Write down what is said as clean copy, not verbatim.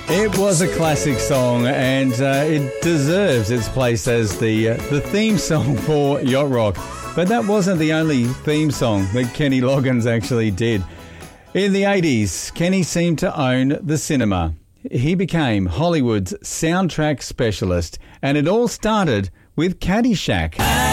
It was a classic song, and it deserves its place as the theme song for Yacht Rock. But that wasn't the only theme song that Kenny Loggins actually did. In the 80s, Kenny seemed to own the cinema. He became Hollywood's soundtrack specialist, and it all started with Caddyshack.